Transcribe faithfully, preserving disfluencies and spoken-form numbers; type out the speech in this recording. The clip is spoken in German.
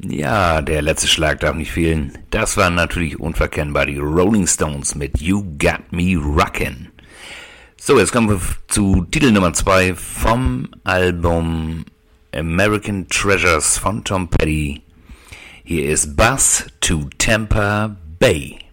Ja, der letzte Schlag darf nicht fehlen. Das waren natürlich unverkennbar die Rolling Stones mit You Got Me Rockin'. So, jetzt kommen wir zu Titel Nummer zwei vom Album American Treasures von Tom Petty. Hier ist Bus to Tampa Bay.